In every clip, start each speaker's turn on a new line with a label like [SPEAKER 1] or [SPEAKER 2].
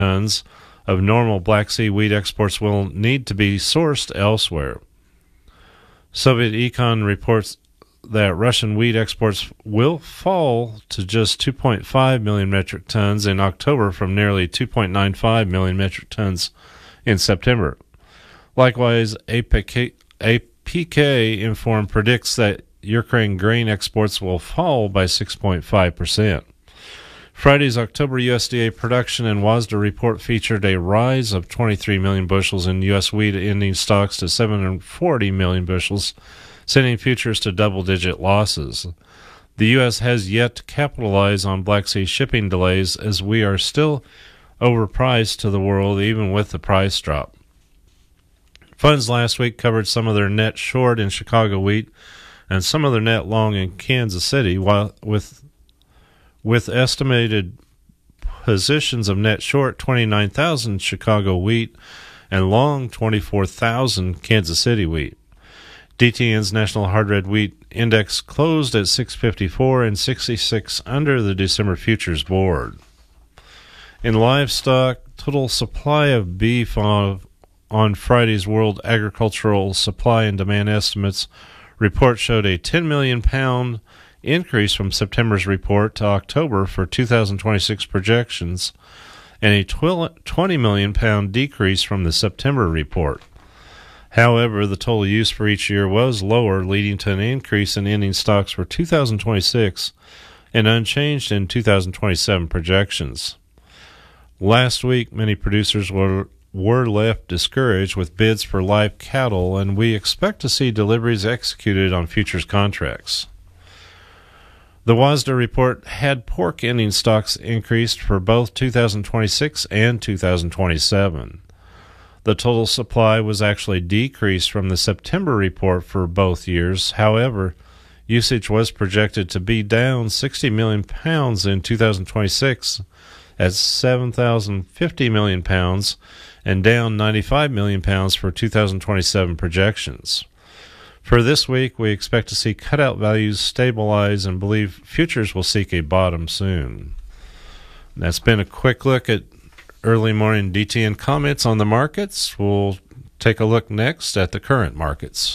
[SPEAKER 1] tons of normal Black Sea wheat exports will need to be sourced elsewhere. Soviet Econ reports that Russian wheat exports will fall to just 2.5 million metric tons in October from nearly 2.95 million metric tons in September. Likewise, APK Inform predicts that Ukraine grain exports will fall by 6.5%. Friday's October USDA production and WASDA report featured a rise of 23 million bushels in U.S. wheat ending stocks to 740 million bushels, sending futures to double-digit losses. The U.S. has yet to capitalize on Black Sea shipping delays as we are still overpriced to the world even with the price drop. Funds last week covered some of their net short in Chicago wheat and some of their net long in Kansas City, while with estimated positions of net short 29,000 Chicago wheat and long 24,000 Kansas City wheat. DTN's National Hard Red Wheat Index closed at 654 and 66 under the December futures board. In livestock, total supply of beef on Friday's World Agricultural Supply and Demand Estimates report showed a 10 million pound increase from September's report to October for 2026 projections, and a 20 million pound decrease from the September report. However, the total use for each year was lower, leading to an increase in ending stocks for 2026 and unchanged in 2027 projections. Last week, many producers were left discouraged with bids for live cattle, and we expect to see deliveries executed on futures contracts. The WASDA report had pork ending stocks increased for both 2026 and 2027. The total supply was actually decreased from the September report for both years. However, usage was projected to be down 60 million pounds in 2026 at 7,050 million pounds and down 95 million pounds for 2027 projections. For this week, we expect to see cutout values stabilize and believe futures will seek a bottom soon. That's been a quick look at early morning DTN comments on the markets. We'll take a look next at the current markets.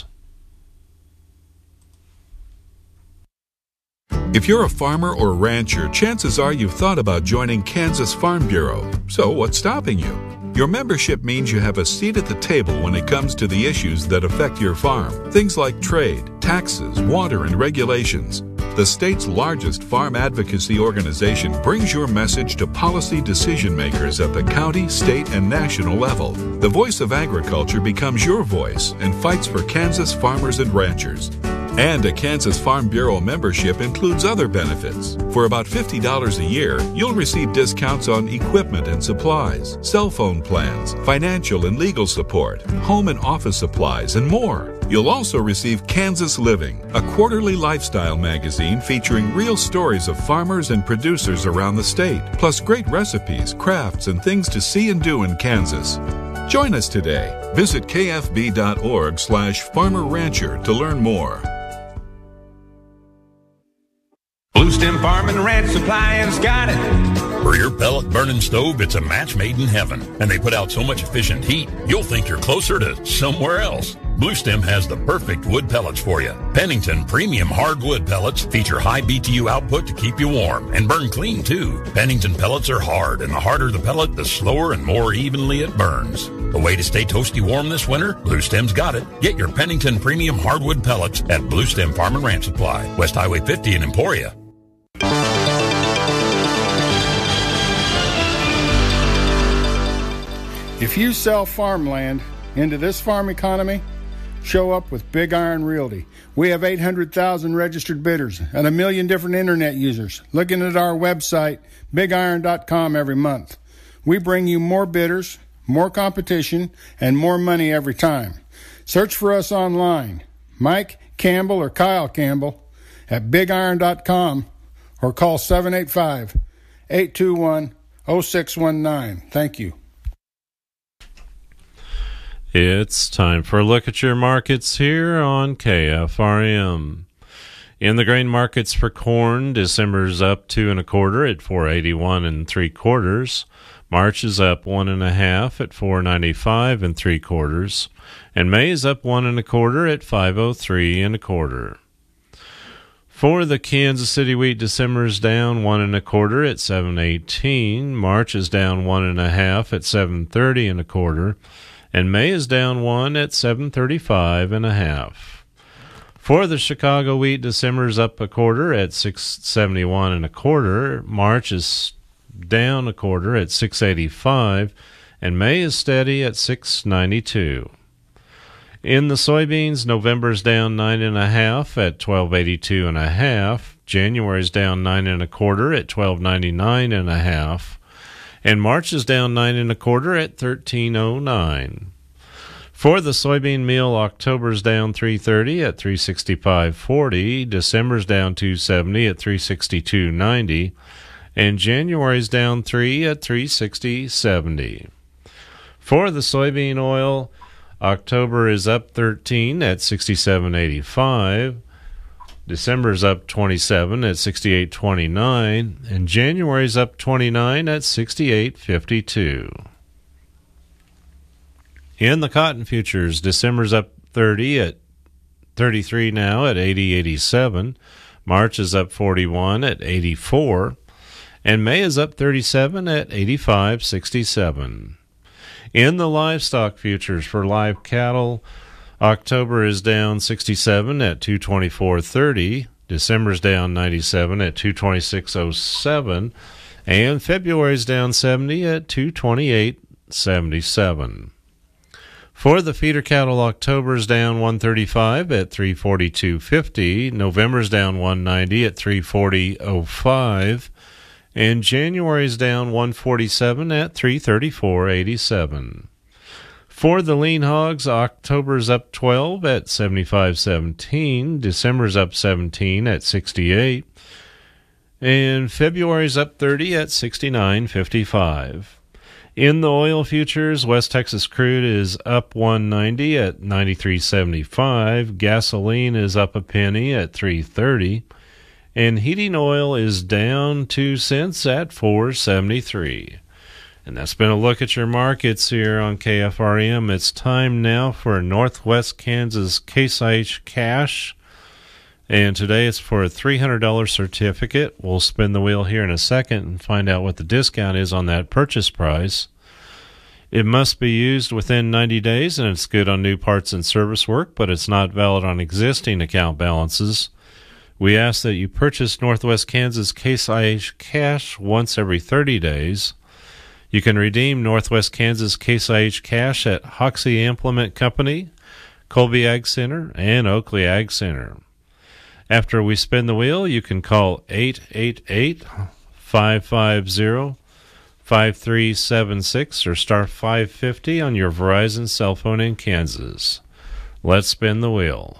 [SPEAKER 2] If you're a farmer or rancher, chances are you've thought about joining Kansas Farm Bureau. So what's stopping you? Your membership means you have a seat at the table when it comes to the issues that affect your farm. Things like trade, taxes, water, and regulations. The state's largest farm advocacy organization brings your message to policy decision makers at the county, state, and national level. The voice of agriculture becomes your voice and fights for Kansas farmers and ranchers. And a Kansas Farm Bureau membership includes other benefits. For about $50 a year, you'll receive discounts on equipment and supplies, cell phone plans, financial and legal support, home and office supplies, and more. You'll also receive Kansas Living, a quarterly lifestyle magazine featuring real stories of farmers and producers around the state, plus great recipes, crafts, and things to see and do in Kansas. Join us today. Visit kfb.org/farmer-rancher to learn more.
[SPEAKER 3] Blue Stem Farm and Ranch Supplying's got it.
[SPEAKER 4] For your pellet burning stove, it's a match made in heaven. And they put out so much efficient heat, you'll think you're closer to somewhere else. Blue Stem has the perfect wood pellets for you. Pennington Premium Hardwood Pellets feature high BTU output to keep you warm and burn clean too. Pennington pellets are hard, and the harder the pellet, the slower and more evenly it burns. A way to stay toasty warm this winter? Blue Stem's got it. Get your Pennington Premium Hardwood Pellets at Blue Stem Farm and Ranch Supply, West Highway 50 in Emporia.
[SPEAKER 5] If you sell farmland into this farm economy, show up with Big Iron Realty. We have 800,000 registered bidders and 1 million different internet users looking at our website, bigiron.com, every month. We bring you more bidders, more competition, and more money every time. Search for us online, Mike Campbell or Kyle Campbell, at bigiron.com, or call 785-821-0619. Thank you.
[SPEAKER 1] It's time for a look at your markets here on KFRM. In the grain markets for corn, December's up 2 1/4 at 481 3/4. March is up 1.5 at 4.95 3/4, and May is up 1.25 at 5.03 1/4. For the Kansas City wheat, December is down 1.25 at 7.18. March is down 1.5 at 7.30 1/4, and May is down 1 at 7.35 1/2. For the Chicago wheat, December is up 1/4 at 6.71 1/4. March is down 1/4 at 6.85, and May is steady at 6.92. In the soybeans, November is down 9.5 at 12.82 1/2. January is down 9.25 at 12.99 1/2, and March is down 9.25 at 13.09. For the soybean meal, October is down 3.30 at 365.40. December is down 2.70 at 362.90. And January is down 3 at 360.70. For the soybean oil, October is up 13 at 67.85. December is up 27 at 68.29. And January is up 29 at 68.52. In the cotton futures, December's up 30 at 33 now at 80.87. March is up 41 at 84. And May is up 37 at 85.67. In the livestock futures for live cattle, October is down 67 at 224.30. December is down 97 at 226.07. And February is down 70 at 228.77. For the feeder cattle, October is down 135 at 342.50. November is down 190 at 340.05. And January is down 147 at 334.87. For the lean hogs, October is up 12 at 75.17. December is up 17 at 68. And February is up 30 at 69.55. In the oil futures, West Texas crude is up 190 at 93.75. Gasoline is up a penny at 3.30. And heating oil is down 2 cents at 4.73. And that's been a look at your markets here on KFRM. It's time now for Northwest Kansas Case IH Cash. And today it's for a $300 certificate. We'll spin the wheel here in a second and find out what the discount is on that purchase price. It must be used within 90 days, and it's good on new parts and service work, but it's not valid on existing account balances. We ask that you purchase Northwest Kansas Case IH Cash once every 30 days. You can redeem Northwest Kansas Case IH Cash at Hoxie Implement Company, Colby Ag Center, and Oakley Ag Center. After we spin the wheel, you can call 888-550-5376 or star 550 on your Verizon cell phone in Kansas. Let's spin the wheel.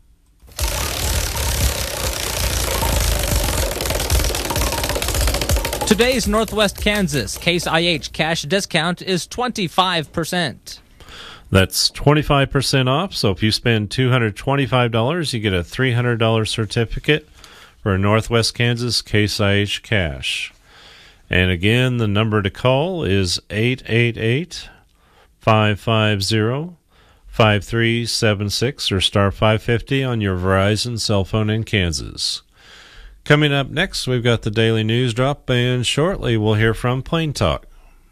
[SPEAKER 6] Today's Northwest Kansas Case IH cash discount is 25%.
[SPEAKER 1] That's 25% off, so if you spend $225, you get a $300 certificate for Northwest Kansas Case IH Cash. And again, the number to call is 888-550-5376 or star 550 on your Verizon cell phone in Kansas. Coming up next, we've got the Daily News Drop, and shortly we'll hear from Plain Talk.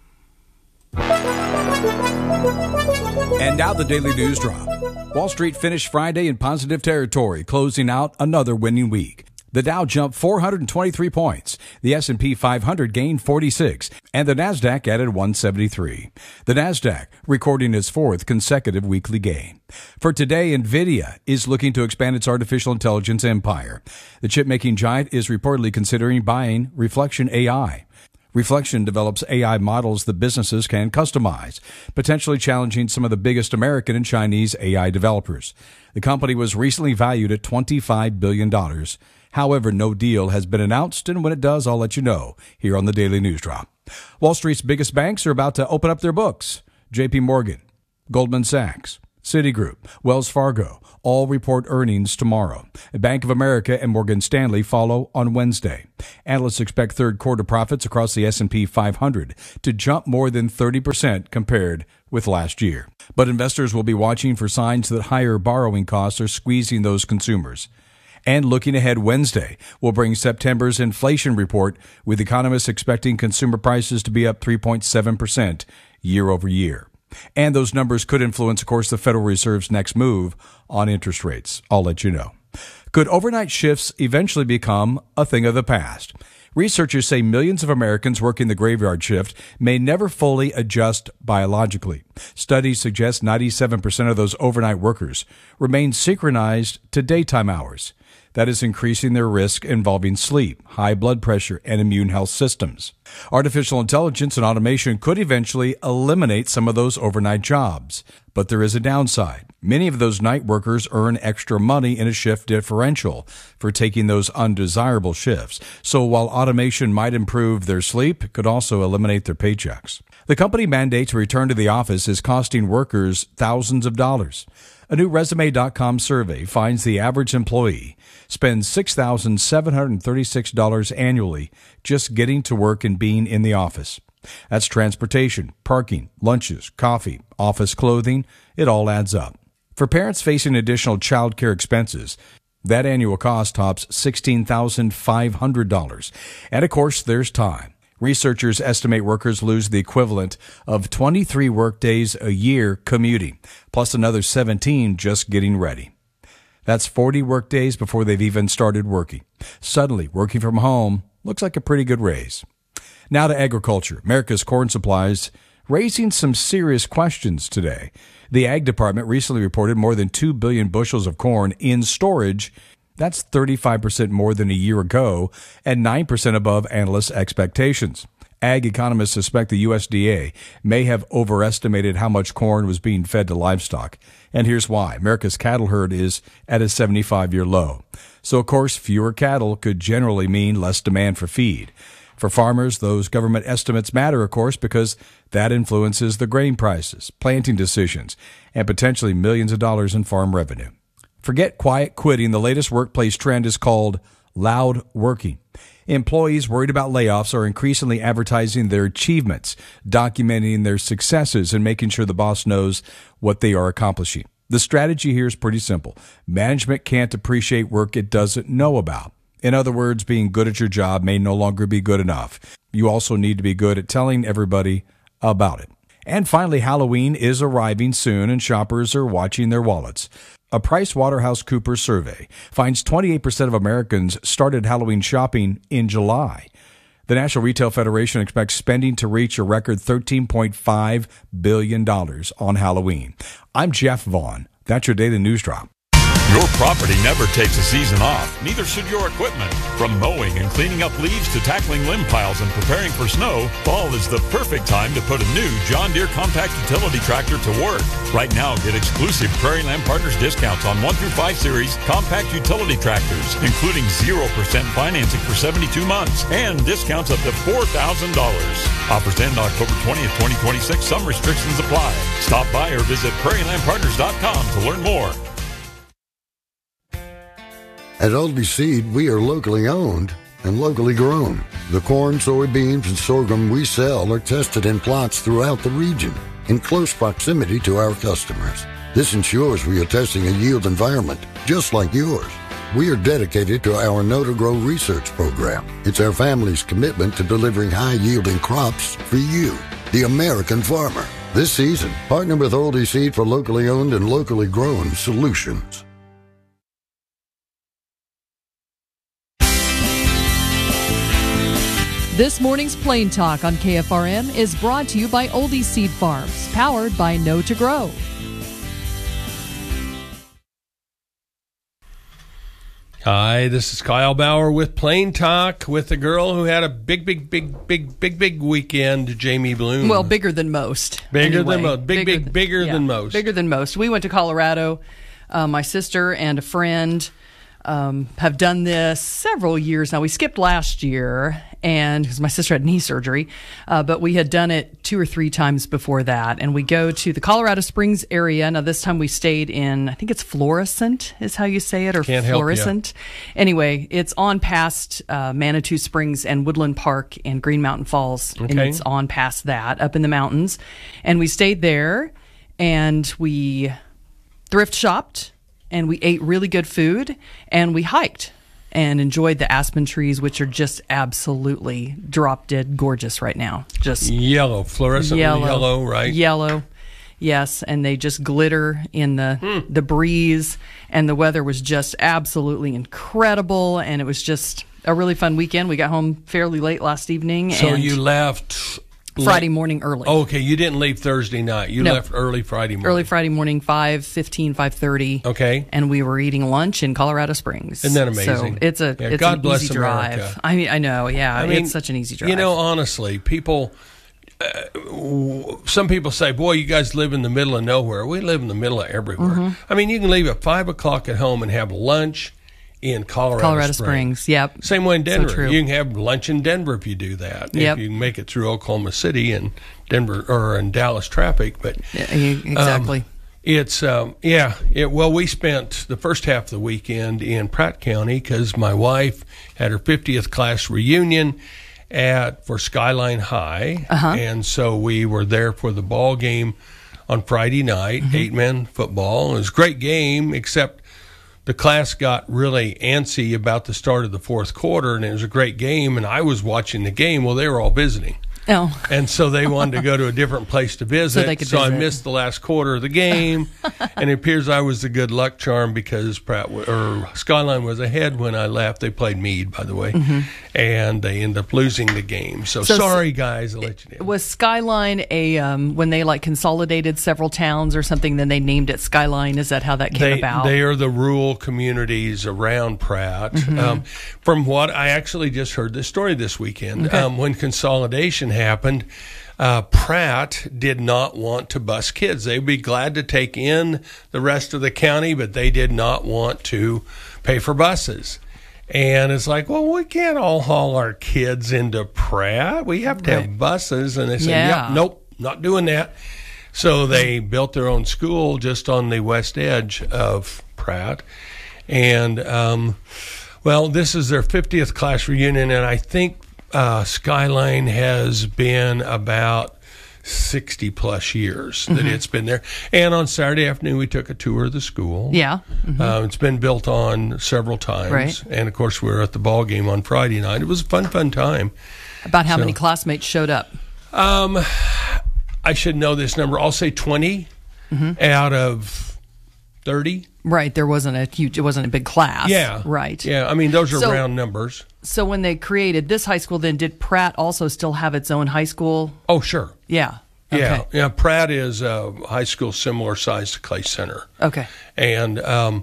[SPEAKER 7] And now the Daily News Drop. Wall Street finished Friday in positive territory, closing out another winning week. The Dow jumped 423 points, the S&P 500 gained 46, and the Nasdaq added 173. The Nasdaq recording its fourth consecutive weekly gain. For today, NVIDIA is looking to expand its artificial intelligence empire. The chip-making giant is reportedly considering buying Reflection AI. Reflection develops AI models that businesses can customize, potentially challenging some of the biggest American and Chinese AI developers. The company was recently valued at $25 billion. However, no deal has been announced, and when it does, I'll let you know here on the Daily News Drop. Wall Street's biggest banks are about to open up their books. JP Morgan, Goldman Sachs, Citigroup, Wells Fargo, all report earnings tomorrow. Bank of America and Morgan Stanley follow on Wednesday. Analysts expect third quarter profits across the S&P 500 to jump more than 30% compared with last year. But investors will be watching for signs that higher borrowing costs are squeezing those consumers. And looking ahead, Wednesday will bring September's inflation report, with economists expecting consumer prices to be up 3.7% year over year. And those numbers could influence, of course, the Federal Reserve's next move on interest rates. I'll let you know. Could overnight shifts eventually become a thing of the past? Researchers say millions of Americans working the graveyard shift may never fully adjust biologically. Studies suggest 97% of those overnight workers remain synchronized to daytime hours. That is increasing their risk involving sleep, high blood pressure, and immune health systems. Artificial intelligence and automation could eventually eliminate some of those overnight jobs. But there is a downside. Many of those night workers earn extra money in a shift differential for taking those undesirable shifts. So while automation might improve their sleep, it could also eliminate their paychecks. The company mandate to return to the office is costing workers thousands of dollars. A new Resume.com survey finds the average employee spends $6,736 annually just getting to work and being in the office. That's transportation, parking, lunches, coffee, office clothing. It all adds up. For parents facing additional child care expenses, that annual cost tops $16,500. And of course, there's time. Researchers estimate workers lose the equivalent of 23 workdays a year commuting, plus another 17 just getting ready. That's 40 workdays before they've even started working. Suddenly, working from home looks like a pretty good raise. Now to agriculture. America's corn supplies raising some serious questions today. The Ag Department recently reported more than 2 billion bushels of corn in storage. That's 35% more than a year ago and 9% above analysts' expectations. Ag economists suspect the USDA may have overestimated how much corn was being fed to livestock. And here's why. America's cattle herd is at a 75-year low. So, of course, fewer cattle could generally mean less demand for feed. For farmers, those government estimates matter, of course, because that influences the grain prices, planting decisions, and potentially millions of dollars in farm revenue. Forget quiet quitting. The latest workplace trend is called loud working. Employees worried about layoffs are increasingly advertising their achievements, documenting their successes, and making sure the boss knows what they are accomplishing. The strategy here is pretty simple. Management can't appreciate work it doesn't know about. In other words, being good at your job may no longer be good enough. You also need to be good at telling everybody about it. And finally, Halloween is arriving soon, and shoppers are watching their wallets. A PricewaterhouseCoopers survey finds 28% of Americans started Halloween shopping in July. The National Retail Federation expects spending to reach a record $13.5 billion on Halloween. I'm Jeff Vaughn. That's your Daily News Drop.
[SPEAKER 4] Your property never takes a season off. Neither should your equipment. From mowing and cleaning up leaves to tackling limb piles and preparing for snow, fall is the perfect time to put a new John Deere compact utility tractor to work. Right now, get exclusive Prairie Land Partners discounts on 1 through 5 series compact utility tractors, including 0% financing for 72 months and discounts up to $4,000. Offers end October 20th, 2026. Some restrictions apply. Stop by or visit prairielandpartners.com to learn more.
[SPEAKER 8] At Aldi Seed, we are locally owned and locally grown. The corn, soybeans, and sorghum we sell are tested in plots throughout the region in close proximity to our customers. This ensures we are testing a yield environment just like yours. We are dedicated to our Know to Grow research program. It's our family's commitment to delivering high-yielding crops for you, the American farmer. This season, partner with Aldi Seed for locally owned and locally grown solutions.
[SPEAKER 9] This morning's Plain Talk on KFRM is brought to you by Oldie Seed Farms, powered by Know to Grow.
[SPEAKER 10] Hi, this is Kyle Bauer with Plain Talk with the girl who had a big weekend, Jamie Bloom.
[SPEAKER 11] Well, bigger than most.
[SPEAKER 10] Bigger than most. Bigger than most.
[SPEAKER 11] Bigger than most. We went to Colorado, my sister and a friend. have done this several years now. We skipped last year, and because my sister had knee surgery, but we had done it 2 or 3 times before that. And we go to the Colorado Springs area. Now, this time we stayed in, I think it's Florissant is how you say it, or
[SPEAKER 10] Can't help
[SPEAKER 11] Florissant. Anyway, it's on past Manitou Springs and Woodland Park and Green Mountain Falls.
[SPEAKER 10] Okay.
[SPEAKER 11] And it's on past that, up in the mountains. And we stayed there, and we thrift shopped, and we ate really good food, and we hiked and enjoyed the aspen trees, which are just absolutely drop dead gorgeous right now. Just
[SPEAKER 10] yellow, fluorescent yellow, right?
[SPEAKER 11] Yellow, yes, and they just glitter in the breeze, and the weather was just absolutely incredible, and it was just a really fun weekend. We got home fairly late last evening.
[SPEAKER 10] So
[SPEAKER 11] and
[SPEAKER 10] you left
[SPEAKER 11] Friday morning early.
[SPEAKER 10] Okay, you didn't leave Thursday night. You
[SPEAKER 11] No.
[SPEAKER 10] left early Friday morning.
[SPEAKER 11] Early Friday morning, 5:15, 5:30.
[SPEAKER 10] Okay.
[SPEAKER 11] And we were eating lunch in Colorado Springs.
[SPEAKER 10] Isn't that amazing?
[SPEAKER 11] So it's
[SPEAKER 10] God
[SPEAKER 11] an
[SPEAKER 10] bless
[SPEAKER 11] easy
[SPEAKER 10] America.
[SPEAKER 11] drive. I know, yeah.
[SPEAKER 10] I mean,
[SPEAKER 11] it's such an easy drive.
[SPEAKER 10] You know, honestly, people, some people say, boy, you guys live in the middle of nowhere. We live in the middle of everywhere.
[SPEAKER 11] Mm-hmm.
[SPEAKER 10] I mean, you can leave at 5 o'clock at home and have lunch in Colorado
[SPEAKER 11] Springs. Yep.
[SPEAKER 10] Same way in Denver.
[SPEAKER 11] So true.
[SPEAKER 10] You can have lunch in Denver if you do that.
[SPEAKER 11] Yep.
[SPEAKER 10] If you can make it through Oklahoma City and Denver or in Dallas traffic. But
[SPEAKER 11] exactly.
[SPEAKER 10] Well, we spent the first half of the weekend in Pratt County because my wife had her 50th class reunion for Skyline High, and so we were there for the ball game on Friday night, 8-man football. It was a great game, except the class got really antsy about the start of the fourth quarter, and it was a great game, and I was watching the game. Well, they were all visiting.
[SPEAKER 11] Oh.
[SPEAKER 10] And so they wanted to go to a different place to visit.
[SPEAKER 11] So they could
[SPEAKER 10] I
[SPEAKER 11] visit.
[SPEAKER 10] missed the last quarter of the game, and it appears I was the good luck charm because Skyline was ahead when I left. They played Meade, by the way, and they ended up losing the game. So sorry, guys, I'll let you know.
[SPEAKER 11] Was Skyline when they consolidated several towns or something, then they named it Skyline? Is that how that came about?
[SPEAKER 10] They are the rural communities around Pratt. From what I actually just heard this story this weekend, when consolidation happened, Pratt did not want to bus kids. They'd be glad to take in the rest of the county, but they did not want to pay for buses. And it's like, well, we can't all haul our kids into Pratt. We have to have buses. And they said, nope, not doing that. So they built their own school just on the west edge of Pratt. And, this is their 50th class reunion, and I think Skyline has been about 60 plus years that it's been there. And on Saturday afternoon, we took a tour of the school.
[SPEAKER 11] Yeah.
[SPEAKER 10] It's been built on several times.
[SPEAKER 11] Right.
[SPEAKER 10] And of course, we were at the ball game on Friday night. It was a fun time.
[SPEAKER 11] About how many classmates showed up?
[SPEAKER 10] I should know this number. I'll say 20 out of 30.
[SPEAKER 11] Right. It wasn't a big class.
[SPEAKER 10] Yeah.
[SPEAKER 11] Right.
[SPEAKER 10] Yeah. I mean, those are round numbers.
[SPEAKER 11] So when they created this high school, then did Pratt also still have its own high school?
[SPEAKER 10] Oh, sure.
[SPEAKER 11] Yeah. Okay.
[SPEAKER 10] Yeah. Pratt is a high school similar size to Clay Center.
[SPEAKER 11] Okay.
[SPEAKER 10] And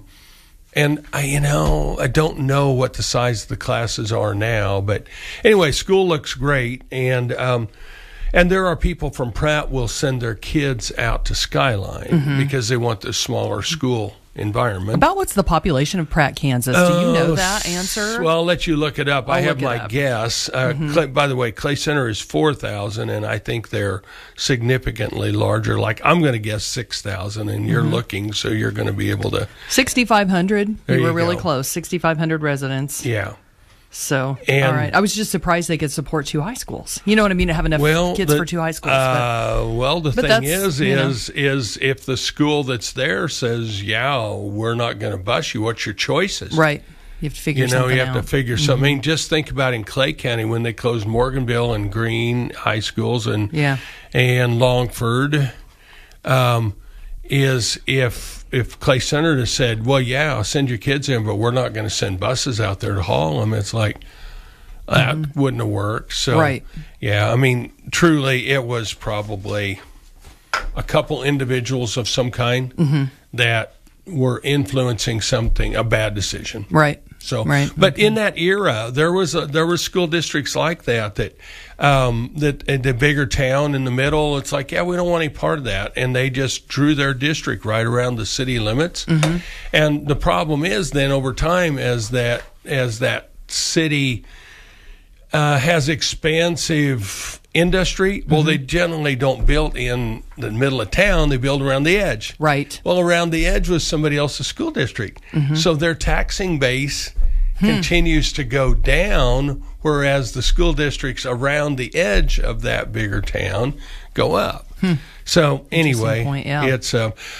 [SPEAKER 10] I don't know what the size of the classes are now, but anyway, school looks great, and there are people from Pratt will send their kids out to Skyline because they want the smaller school environment.
[SPEAKER 11] About what's the population of Pratt, Kansas? Do you know that answer?
[SPEAKER 10] Well, I'll let you look it up. I have my
[SPEAKER 11] up.
[SPEAKER 10] guess. By the way, Clay Center is 4,000, and I think they're significantly larger. Like, I'm going to guess 6,000, and you're looking, so you're going to be able to...
[SPEAKER 11] 6,500. You were really
[SPEAKER 10] go.
[SPEAKER 11] close. 6,500 residents.
[SPEAKER 10] Yeah.
[SPEAKER 11] So, all right. I was just surprised they could support 2 high schools. You know what I mean? To have enough kids for 2 high schools.
[SPEAKER 10] The thing is if the school that's there says, we're not going to bus you, what's your choices?
[SPEAKER 11] Right. You have to figure something out.
[SPEAKER 10] You have to figure something. I mean, just think about in Clay County when they closed Morganville and Greene high schools and Longford, is if Clay Center has said, I'll send your kids in, but we're not going to send buses out there to haul them, it's like, that wouldn't have worked. So, I mean, truly, it was probably a couple individuals of some kind that were influencing a bad decision.
[SPEAKER 11] Right.
[SPEAKER 10] So,
[SPEAKER 11] Right.
[SPEAKER 10] but in that era, there was school districts like that in the bigger town in the middle. It's like, yeah, we don't want any part of that, and they just drew their district right around the city limits.
[SPEAKER 11] Mm-hmm.
[SPEAKER 10] And the problem is then over time, as that city has expansive industry, well, they generally don't build in the middle of town. They build around the edge.
[SPEAKER 11] Right.
[SPEAKER 10] Well, around the edge was somebody else's school district. So their taxing base continues to go down, whereas the school districts around the edge of that bigger town go up. So anyway,
[SPEAKER 11] point, yeah.
[SPEAKER 10] it's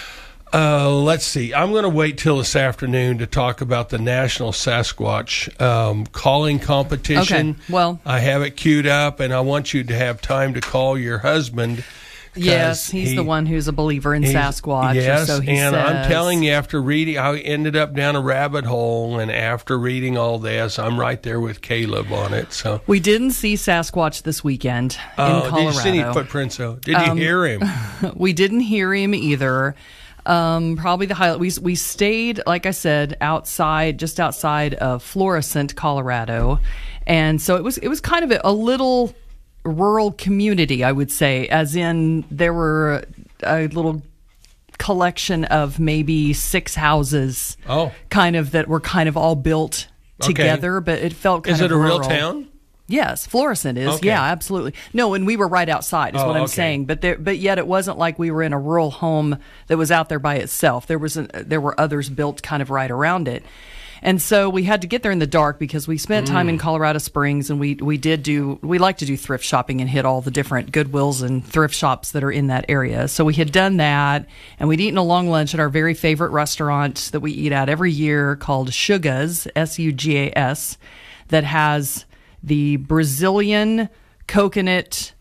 [SPEAKER 10] let's see. I'm going to wait till this afternoon to talk about the National Sasquatch calling competition.
[SPEAKER 11] Okay, well,
[SPEAKER 10] I have it queued up, and I want you to have time to call your husband.
[SPEAKER 11] Yes, he's the one who's a believer in Sasquatch.
[SPEAKER 10] Yes,
[SPEAKER 11] so he
[SPEAKER 10] and
[SPEAKER 11] says.
[SPEAKER 10] I'm telling you, after reading, I ended up down a rabbit hole, and after reading all this, I'm right there with Caleb on it. So
[SPEAKER 11] We didn't see Sasquatch this weekend in Colorado.
[SPEAKER 10] Did you see any footprints, though? Did you hear him?
[SPEAKER 11] We didn't hear him either. Probably the highlight. We stayed, like I said, just outside of Florissant, Colorado, and so it was kind of a little rural community, I would say, as in there were a little collection of maybe 6 houses, kind of that were kind of all built together, but it felt kind of
[SPEAKER 10] rural. Is it a real
[SPEAKER 11] rural.
[SPEAKER 10] town?
[SPEAKER 11] Yes, Florissant is.
[SPEAKER 10] Okay.
[SPEAKER 11] Yeah, absolutely. No, and we were right outside is what I'm saying. But yet it wasn't like we were in a rural home that was out there by itself. There were others built kind of right around it. And so we had to get there in the dark because we spent time in Colorado Springs, and we like to do thrift shopping and hit all the different Goodwills and thrift shops that are in that area. So we had done that, and we'd eaten a long lunch at our very favorite restaurant that we eat at every year called Sugas, Sugas, that has the Brazilian coconut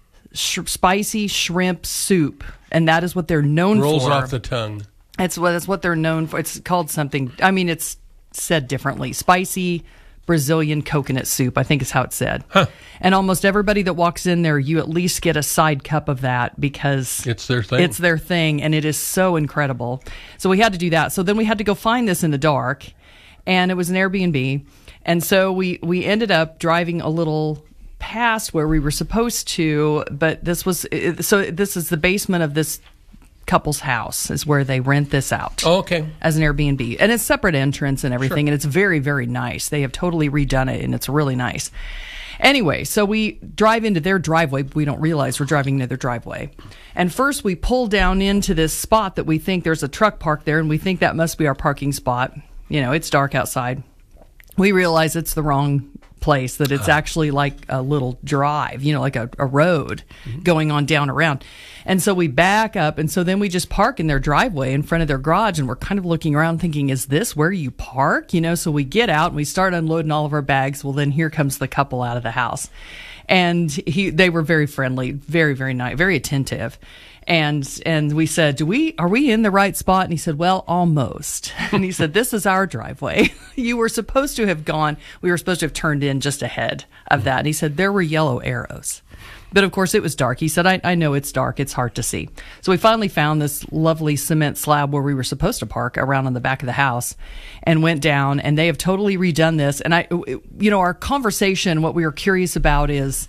[SPEAKER 11] spicy shrimp soup, and that is what they're known for.
[SPEAKER 10] Rolls off the tongue.
[SPEAKER 11] That's what they're known for. It's called something. I mean, it's said differently. Spicy Brazilian coconut soup, I think is how it's said. And almost everybody that walks in there, you at least get a side cup of that because
[SPEAKER 10] it's their thing.
[SPEAKER 11] It's their thing, and it is so incredible. So we had to do that. So then we had to go find this in the dark, and it was an Airbnb. And so we ended up driving a little past where we were supposed to, but this is the basement of this couple's house is where they rent this out.
[SPEAKER 10] Oh, okay.
[SPEAKER 11] As an Airbnb. And it's separate entrance and everything, and it's very, very nice. They have totally redone it, and it's really nice. Anyway, so we drive into their driveway. We don't realize we're driving into their driveway. And first we pull down into this spot that we think there's a truck parked there, and we think that must be our parking spot. You know, it's dark outside. We realize it's the wrong place, that it's actually like a little drive, you know, like a road going on down around. And so we back up, and so then we just park in their driveway in front of their garage, and we're kind of looking around thinking, is this where you park? You know, so we get out and we start unloading all of our bags. Well, then here comes the couple out of the house. And they were very friendly, very, very nice, very attentive. And we said, are we in the right spot? And he said, well, almost. And he said, this is our driveway. We were supposed to have turned in just ahead of that. And he said, there were yellow arrows. But of course it was dark. He said, I know it's dark. It's hard to see. So we finally found this lovely cement slab where we were supposed to park around on the back of the house, and went down, and they have totally redone this. And our conversation, what we were curious about is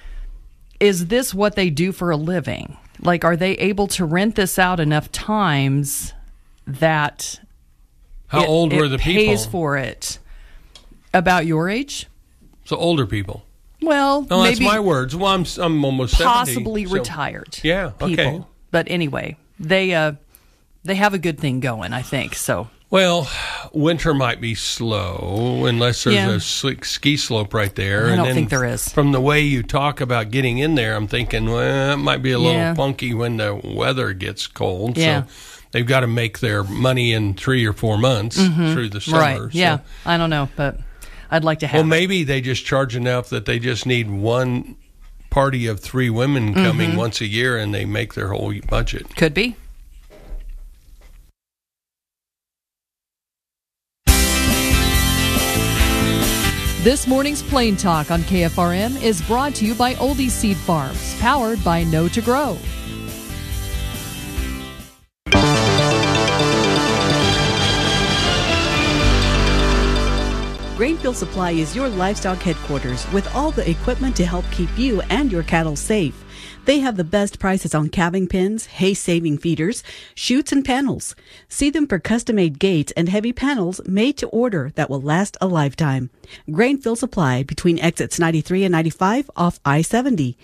[SPEAKER 11] this what they do for a living? Like, are they able to rent this out enough times that
[SPEAKER 10] how old were the people?
[SPEAKER 11] Pays for it? About your age?
[SPEAKER 10] So older people.
[SPEAKER 11] Well,
[SPEAKER 10] no,
[SPEAKER 11] maybe
[SPEAKER 10] that's my words. Well, I'm almost 70.
[SPEAKER 11] Possibly retired.
[SPEAKER 10] Yeah,
[SPEAKER 11] people.
[SPEAKER 10] Okay.
[SPEAKER 11] But anyway, they have a good thing going, I think. So.
[SPEAKER 10] Well, winter might be slow unless there's a ski slope right there.
[SPEAKER 11] I don't think there is.
[SPEAKER 10] From the way you talk about getting in there, I'm thinking, well, it might be a little funky when the weather gets cold.
[SPEAKER 11] Yeah.
[SPEAKER 10] So they've got to make their money in 3 or 4 months through the summer.
[SPEAKER 11] Right.
[SPEAKER 10] So.
[SPEAKER 11] Yeah. I don't know, but I'd like to have.
[SPEAKER 10] Well, maybe they just charge enough that they just need one party of 3 women coming once a year, and they make their whole budget.
[SPEAKER 11] Could be.
[SPEAKER 9] This morning's Plain Talk on KFRM is brought to you by Oldie Seed Farms, powered by Know to Grow.
[SPEAKER 12] Grainfield Supply is your livestock headquarters with all the equipment to help keep you and your cattle safe. They have the best prices on calving pins, hay-saving feeders, chutes, and panels. See them for custom-made gates and heavy panels made to order that will last a lifetime. Grainfield Supply between exits 93 and 95 off I-70.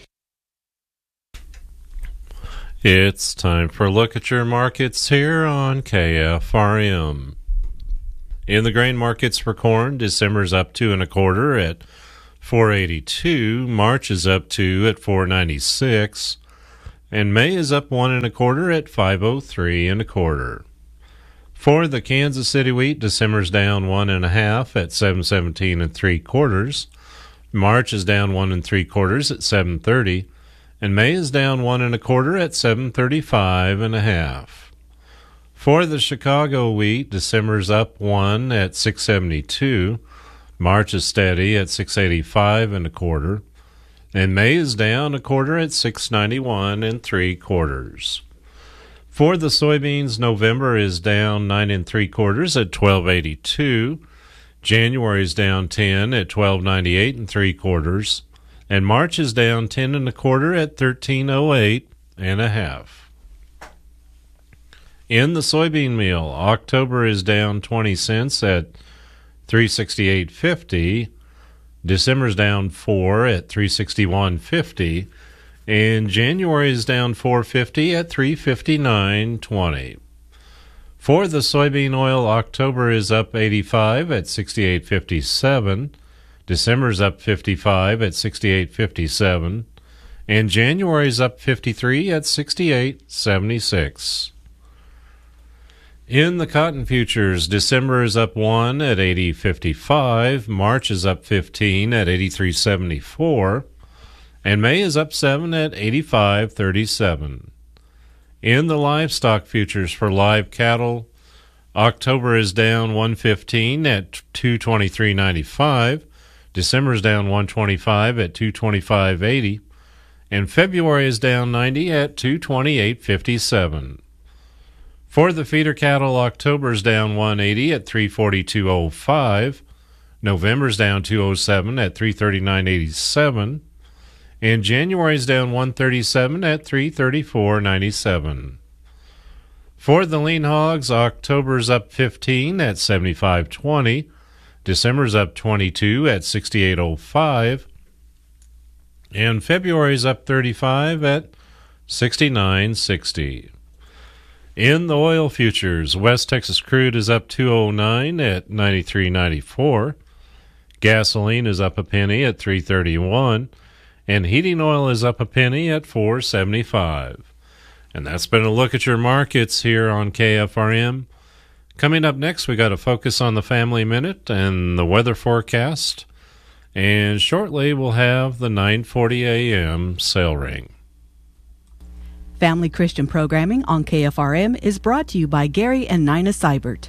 [SPEAKER 1] It's time for a look at your markets here on KFRM. In the grain markets for corn, December's up 2 1/4 at $4.82. March is up 2 at $4.96, and May is up 1 1/4 at $5.03 1/4. For the Kansas City wheat, December's down 1 1/2 at $7.17 3/4. March is down 1 3/4 at $7.30, and May is down 1 1/4 at $7.35 1/2. For the Chicago wheat, December's up 1 at $6.72. March is steady at $6.85 1/4, and May is down 1/4 at $6.91 3/4. For the soybeans, November is down 9 3/4 at $12.82. January is down 10 at $12.98 3/4, and March is down 10 1/4 at $13.08 1/2. In the soybean meal, October is down 20 cents at $368.50. December's down 4 at $361.50, and January is down $4.50 at $359.20. For the soybean oil, October is up 85 at $68.57. December's up 55 at $68.57, and January's up 53 at $68.76. In the cotton futures, December is up 1 at $80.55, March is up 15 at $83.74, and May is up 7 at $85.37. In the livestock futures for live cattle, October is down 115 at $223.95, December is down 125 at $225.80, and February is down 90 at $228.57. For the feeder cattle, October's down 180 at $342.05, November's down 207 at $339.87, and January's down 137 at $334.97. For the lean hogs, October's up 15 at $75.20, December's up 22 at $68.05, and February's up 35 at $69.60. In the oil futures, West Texas crude is up 209 at $93.94. Gasoline is up a penny at $3.31, and heating oil is up a penny at $4.75. And that's been a look at your markets here on KFRM. Coming up next, we got a focus on the Family Minute and the weather forecast, and shortly we'll have the 9:40 a.m. sale ring.
[SPEAKER 12] Family Christian programming on KFRM is brought to you by Gary and Nina Seibert.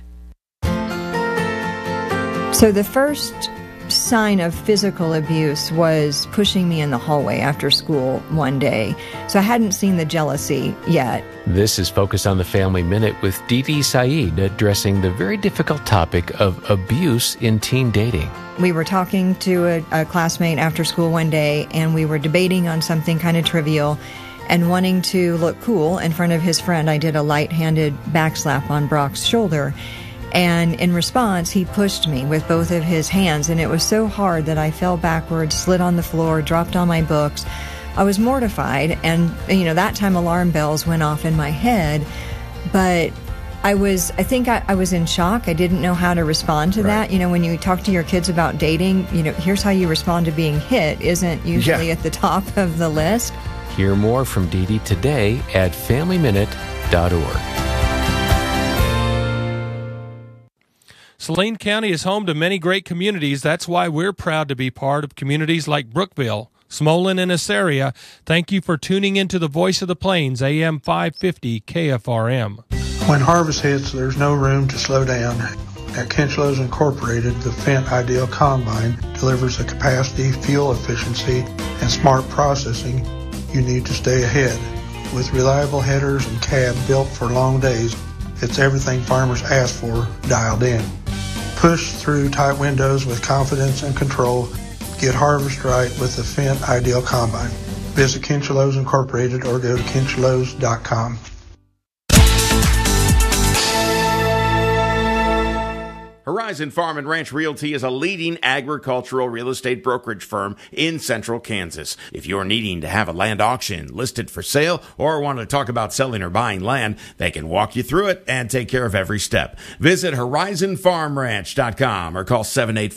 [SPEAKER 13] So the first sign of physical abuse was pushing me in the hallway after school one day. So I hadn't seen the jealousy yet.
[SPEAKER 14] This is Focus on the Family Minute with Didi Saeed addressing the very difficult topic of abuse in teen dating.
[SPEAKER 13] We were talking to a classmate after school one day, and we were debating on something kind of trivial. And wanting to look cool in front of his friend, I did a light-handed backslap on Brock's shoulder. And in response, he pushed me with both of his hands, and it was so hard that I fell backwards, slid on the floor, dropped all my books. I was mortified, and, that time alarm bells went off in my head. But I think I was in shock. I didn't know how to respond to that. When you talk to your kids about dating, here's how you respond to being hit isn't usually at the top of the list.
[SPEAKER 14] Hear more from Didi today at FamilyMinute.org.
[SPEAKER 10] Saline County is home to many great communities. That's why we're proud to be part of communities like Brookville, Smolin, and Assaria. Thank you for tuning into the Voice of the Plains, AM 550 KFRM.
[SPEAKER 15] When harvest hits, there's no room to slow down. At Kinchlows Incorporated, the Fendt Ideal Combine delivers the capacity, fuel efficiency, and smart processing you need to stay ahead. With reliable headers and cab built for long days, it's everything farmers ask for dialed in. Push through tight windows with confidence and control. Get harvest right with the Fendt Ideal Combine. Visit Kinchello's Incorporated or go to kinchellos.com.
[SPEAKER 16] Horizon Farm and Ranch Realty is a leading agricultural real estate brokerage firm in central Kansas. If you're needing to have a land auction listed for sale or want to talk about selling or buying land, they can walk you through it and take care of every step. Visit horizonfarmranch.com or call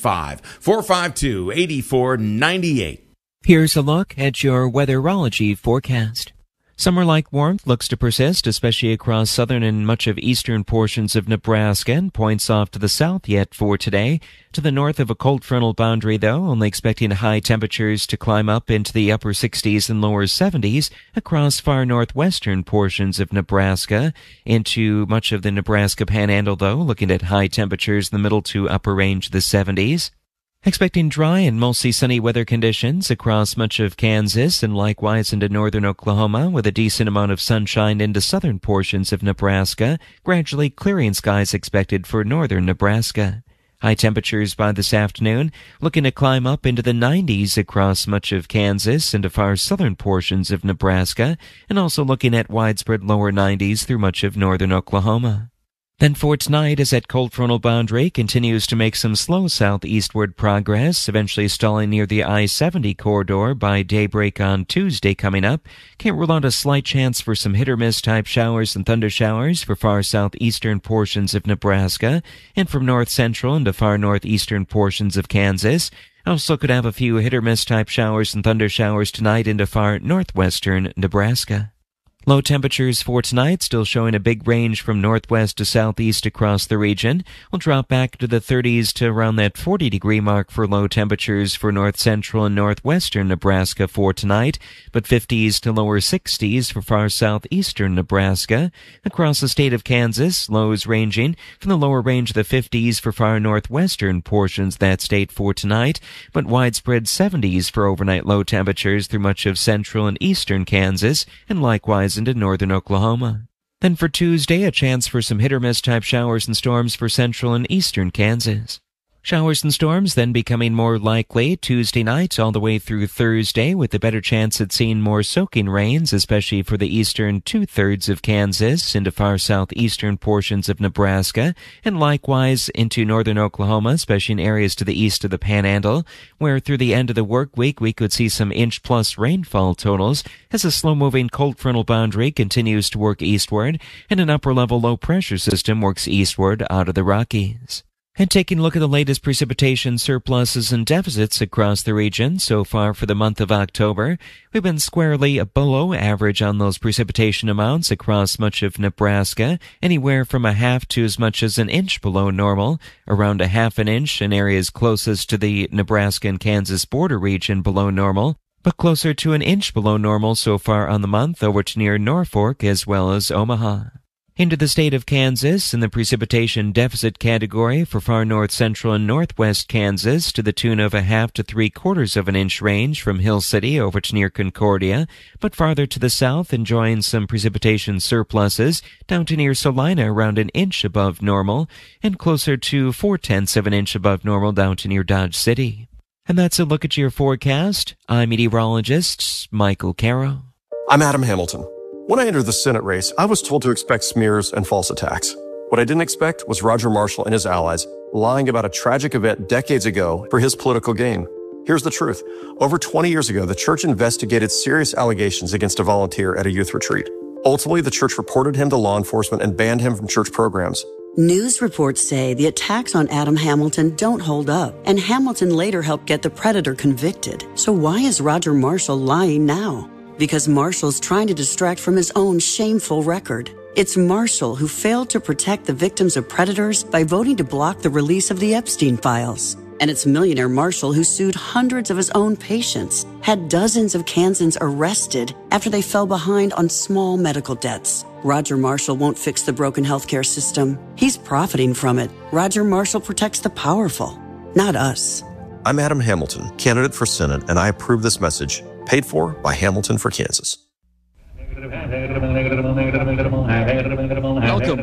[SPEAKER 16] 785-452-8498.
[SPEAKER 17] Here's a look at your weatherology forecast. Summer-like warmth looks to persist, especially across southern and much of eastern portions of Nebraska, and points off to the south yet for today. To the north of a cold frontal boundary, though, only expecting high temperatures to climb up into the upper 60s and lower 70s across far northwestern portions of Nebraska. Into much of the Nebraska Panhandle, though, looking at high temperatures in the middle to upper range of the 70s. Expecting dry and mostly sunny weather conditions across much of Kansas and likewise into northern Oklahoma, with a decent amount of sunshine into southern portions of Nebraska, gradually clearing skies expected for northern Nebraska. High temperatures by this afternoon looking to climb up into the 90s across much of Kansas and to far southern portions of Nebraska, and also looking at widespread lower 90s through much of northern Oklahoma. Then for tonight, as that cold frontal boundary continues to make some slow southeastward progress, eventually stalling near the I-70 corridor by daybreak on Tuesday coming up, can't rule out a slight chance for some hit-or-miss type showers and thunder showers for far southeastern portions of Nebraska and from north central into far northeastern portions of Kansas. Also could have a few hit-or-miss type showers and thunder showers tonight into far northwestern Nebraska. Low temperatures for tonight still showing a big range from northwest to southeast across the region. We'll drop back to the 30s to around that 40-degree mark for low temperatures for north central and northwestern Nebraska for tonight, but 50s to lower 60s for far southeastern Nebraska. Across the state of Kansas, lows ranging from the lower range of the 50s for far northwestern portions of that state for tonight, but widespread 70s for overnight low temperatures through much of central and eastern Kansas, and likewise into northern Oklahoma. Then for Tuesday, a chance for some hit-or-miss type showers and storms for central and eastern Kansas. Showers and storms then becoming more likely Tuesday night all the way through Thursday, with a better chance at seeing more soaking rains, especially for the eastern two-thirds of Kansas into far southeastern portions of Nebraska, and likewise into northern Oklahoma, especially in areas to the east of the Panhandle, where through the end of the work week we could see some inch-plus rainfall totals as a slow-moving cold frontal boundary continues to work eastward and an upper-level low-pressure system works eastward out of the Rockies. And taking a look at the latest precipitation surpluses and deficits across the region so far for the month of October, we've been squarely below average on those precipitation amounts across much of Nebraska, anywhere from a half to as much as an inch below normal, around a half an inch in areas closest to the Nebraska and Kansas border region below normal, but closer to an inch below normal so far on the month over to near Norfolk as well as Omaha. Into the state of Kansas in the precipitation deficit category for far north central and northwest Kansas to the tune of a half to 3/4 of an inch range from Hill City over to near Concordia, but farther to the south enjoying some precipitation surpluses down to near Salina around an inch above normal and closer to 4/10 of an inch above normal down to near Dodge City. And that's a look at your forecast. I'm meteorologist Michael Caro.
[SPEAKER 18] I'm Adam Hamilton. When I entered the Senate race, I was told to expect smears and false attacks. What I didn't expect was Roger Marshall and his allies lying about a tragic event decades ago for his political gain. Here's the truth. Over 20 years ago, the church investigated serious allegations against a volunteer at a youth retreat. Ultimately, the church reported him to law enforcement and banned him from church programs.
[SPEAKER 19] News reports say the attacks on Adam Hamilton don't hold up, and Hamilton later helped get the predator convicted. So why is Roger Marshall lying now? Because Marshall's trying to distract from his own shameful record. It's Marshall who failed to protect the victims of predators by voting to block the release of the Epstein files. And it's millionaire Marshall who sued hundreds of his own patients, had dozens of Kansans arrested after they fell behind on small medical debts. Roger Marshall won't fix the broken healthcare system. He's profiting from it. Roger Marshall protects the powerful, not us.
[SPEAKER 18] I'm Adam Hamilton, candidate for Senate, and I approve this message. Paid for by Hamilton for Kansas.
[SPEAKER 20] Welcome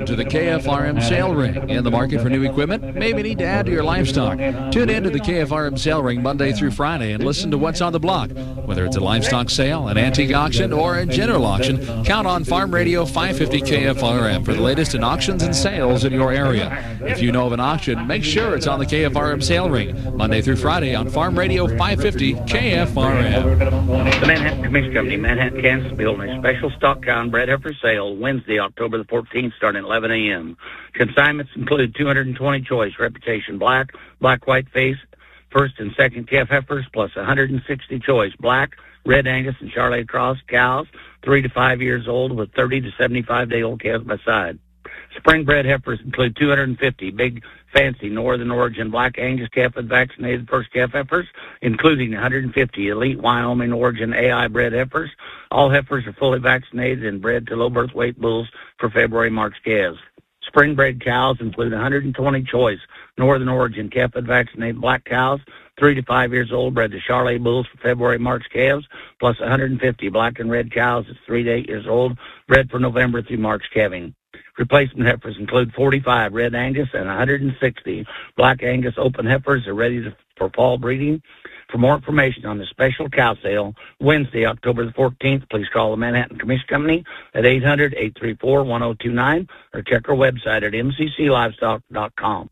[SPEAKER 20] Welcome to the KFRM Sale Ring. In the market for new equipment? Maybe need to add to your livestock. Tune in to the KFRM Sale Ring Monday through Friday and listen to what's on the block. Whether it's a livestock sale, an antique auction, or a general auction, count on Farm Radio 550 KFRM for the latest in auctions and sales in your area. If you know of an auction, make sure it's on the KFRM Sale Ring Monday through Friday on Farm Radio 550 KFRM.
[SPEAKER 21] The Manhattan Commission Company, Manhattan, Kansas, building a special stock cow and bred heifer sale Wednesday, October the 14th, starting at 11 a.m. Consignments include 220 choice reputation black, white face, first and second calf heifers, plus 160 choice black, red Angus, and Charolais cross cows, 3 to 5 years old with 30 to 75-day-old calves by side. Spring bred heifers include 250 big, fancy Northern Origin black Angus calf and vaccinated first calf heifers, including 150 elite Wyoming Origin AI bred heifers. All heifers are fully vaccinated and bred to low birth weight bulls for February-March calves. Spring bred cows include 120 choice Northern Origin calf and vaccinated black cows, 3 to 5 years old, bred to Charolais bulls for February-March calves, plus 150 black and red cows that's 3 to 8 years old, bred for November through March calving. Replacement heifers include 45 red Angus and 160 black Angus open heifers are ready for fall breeding. For more information on the special cow sale, Wednesday, October the 14th, please call the Manhattan Commission Company at 800-834-1029 or check our website at mcclivestock.com.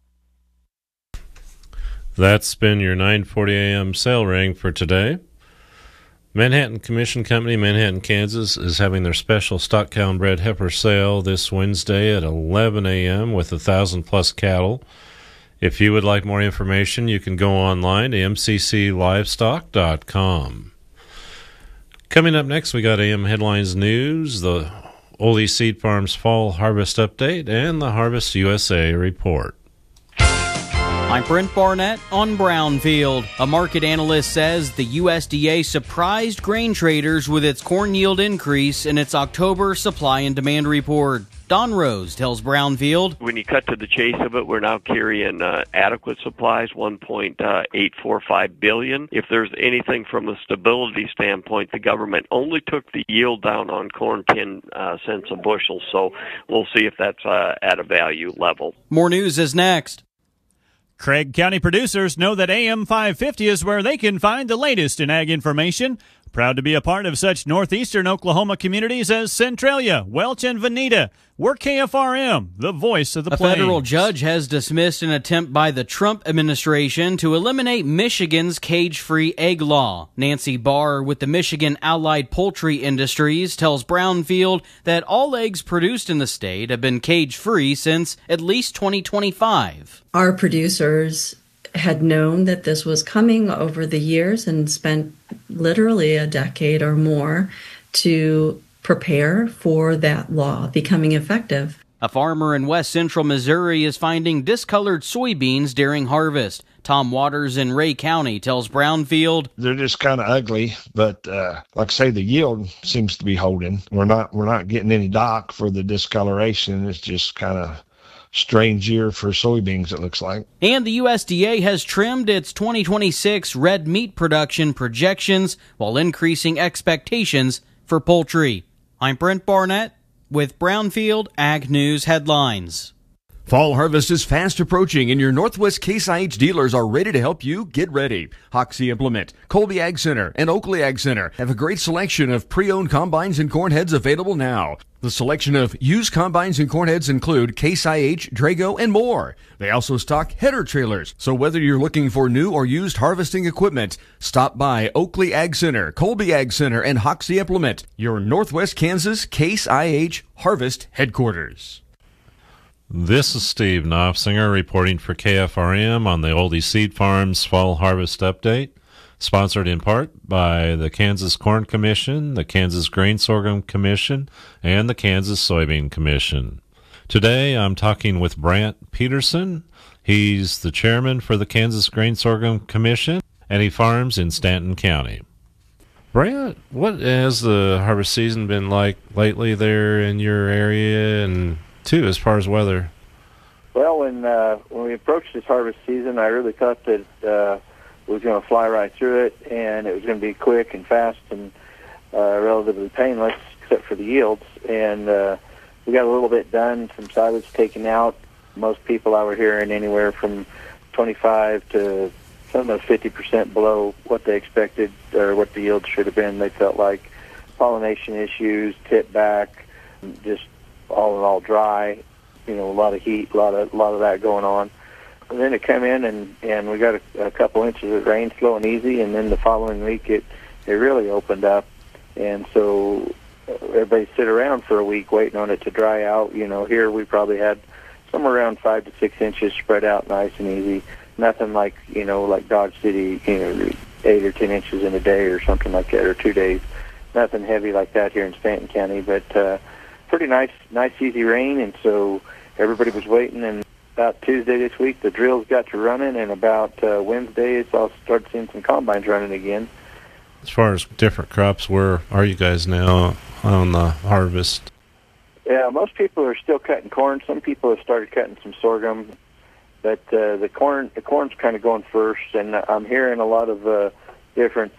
[SPEAKER 1] That's been your 9:40 a.m. sale ring for today. Manhattan Commission Company, Manhattan, Kansas, is having their special stock cow and bred heifer sale this Wednesday at 11 a.m. with 1,000-plus cattle. If you would like more information, you can go online to mcclivestock.com. Coming up next, we got AM Headlines News, the Oldie Seed Farms Fall Harvest Update, and the Harvest USA Report.
[SPEAKER 22] I'm Brent Barnett on Brownfield. A market analyst says the USDA surprised grain traders with its corn yield increase in its October supply and demand report. Don Rose tells Brownfield.
[SPEAKER 23] When you cut to the chase of it, we're now carrying adequate supplies, 1.845 billion. If there's anything from a stability standpoint, the government only took the yield down on corn 10 cents a bushel, so we'll see if that's at a value level.
[SPEAKER 22] More news is next.
[SPEAKER 24] Craig County producers know that AM 550 is where they can find the latest in ag information. Proud to be a part of such northeastern Oklahoma communities as Centralia, Welch, and Veneta. We're KFRM, the voice of the plains.
[SPEAKER 22] A federal judge has dismissed an attempt by the Trump administration to eliminate Michigan's cage-free egg law. Nancy Barr with the Michigan Allied Poultry Industries tells Brownfield that all eggs produced in the state have been cage-free since at least 2025.
[SPEAKER 25] Our producers had known that this was coming over the years and spent literally a decade or more to prepare for that law becoming effective.
[SPEAKER 22] A farmer in west central Missouri is finding discolored soybeans during harvest. Tom Waters in Ray County tells Brownfield.
[SPEAKER 26] They're just kind of ugly, but like I say, the yield seems to be holding. We're not getting any dock for the discoloration. It's just kind of strange year for soybeans, it looks like.
[SPEAKER 22] And the USDA has trimmed its 2026 red meat production projections while increasing expectations for poultry. I'm Brent Barnett with Brownfield Ag News Headlines.
[SPEAKER 27] Fall harvest is fast approaching, and your Northwest Case IH dealers are ready to help you get ready. Hoxie Implement, Colby Ag Center, and Oakley Ag Center have a great selection of pre-owned combines and corn heads available now. The selection of used combines and corn heads include Case IH, Drago, and more. They also stock header trailers, so whether you're looking for new or used harvesting equipment, stop by Oakley Ag Center, Colby Ag Center, and Hoxie Implement, your Northwest Kansas Case IH Harvest headquarters.
[SPEAKER 1] This is Steve Knopfsinger reporting for KFRM on the Oldie Seed Farms Fall Harvest Update, sponsored in part by the Kansas Corn Commission, the Kansas Grain Sorghum Commission, and the Kansas Soybean Commission. Today I'm talking with Brant Peterson. He's the chairman for the Kansas Grain Sorghum Commission, and he farms in Stanton County. Brant, what has the harvest season been like lately there in your area, and too, as far as weather?
[SPEAKER 28] Well, when we approached this harvest season, I really thought that it was going to fly right through it, and it was going to be quick and fast and relatively painless, except for the yields. And we got a little bit done, some silage taken out. Most people I were hearing anywhere from 25 to almost 50% below what they expected or what the yield should have been. They felt like pollination issues, tip back, just all in all dry, a lot of heat, a lot of that going on. And then it came in and we got a couple inches of rain, slow and easy, and then the following week it really opened up. And so everybody sit around for a week waiting on it to dry out. Here we probably had somewhere around 5 to 6 inches spread out nice and easy. Nothing like, like Dodge City, 8 or 10 inches in a day or something like that, or 2 days. Nothing heavy like that here in Stanton County, but pretty nice, easy rain. And so everybody was waiting, and about Tuesday this week, the drills got to running, and about Wednesday, I'll start seeing some combines running again.
[SPEAKER 1] As far as different crops, where are you guys now on the harvest?
[SPEAKER 28] Yeah, most people are still cutting corn. Some people have started cutting some sorghum, but the corn's kind of going first. And I'm hearing a lot of different,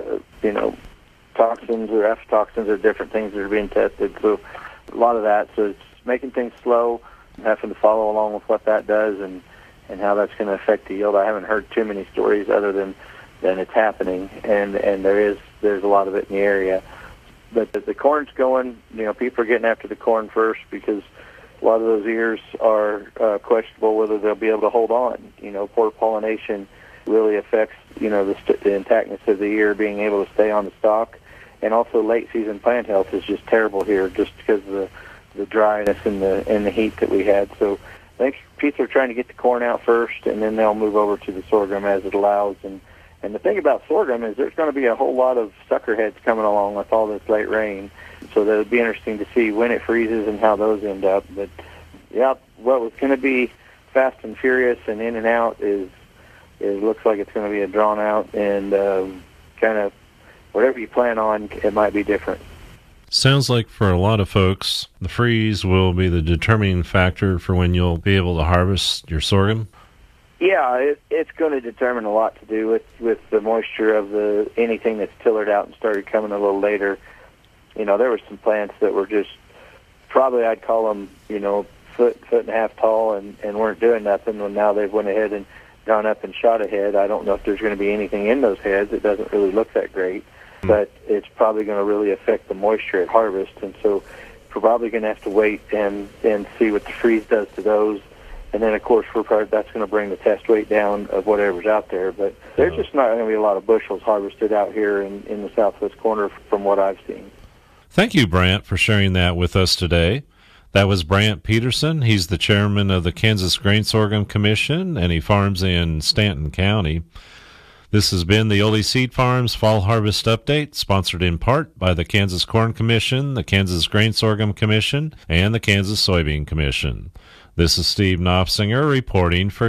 [SPEAKER 28] toxins or aflatoxins or different things that are being tested. So a lot of that. So it's making things slow, having to follow along with what that does and how that's going to affect the yield. I haven't heard too many stories other than it's happening, and there's a lot of it in the area. But the corn's going, people are getting after the corn first because a lot of those ears are questionable whether they'll be able to hold on. Poor pollination really affects, the intactness of the ear being able to stay on the stalk. And also late season plant health is just terrible here just because of the dryness and the heat that we had. So I think people are trying to get the corn out first, and then they'll move over to the sorghum as it allows. And the thing about sorghum is there's going to be a whole lot of sucker heads coming along with all this late rain. So that'll be interesting to see when it freezes and how those end up. But, yeah, what was going to be fast and furious and in and out is looks like it's going to be a drawn out and kind of whatever you plan on, it might be different.
[SPEAKER 1] Sounds like for a lot of folks, the freeze will be the determining factor for when you'll be able to harvest your sorghum.
[SPEAKER 28] Yeah, it's going to determine a lot to do with the moisture of anything that's tillered out and started coming a little later. There were some plants that were just probably I'd call them, foot and a half tall and weren't doing nothing. Well, now they've went ahead and gone up and shot ahead. I don't know if there's going to be anything in those heads. It doesn't really look that great, but it's probably going to really affect the moisture at harvest. And so we're probably going to have to wait and see what the freeze does to those. And then, of course, that's going to bring the test weight down of whatever's out there. But there's just not going to be a lot of bushels harvested out here in the southwest corner from what I've seen.
[SPEAKER 1] Thank you, Brant, for sharing that with us today. That was Brant Peterson. He's the chairman of the Kansas Grain Sorghum Commission, and he farms in Stanton County. This has been the Oldie Seed Farms Fall Harvest Update, sponsored in part by the Kansas Corn Commission, the Kansas Grain Sorghum Commission, and the Kansas Soybean Commission. This is Steve Knopfsinger reporting for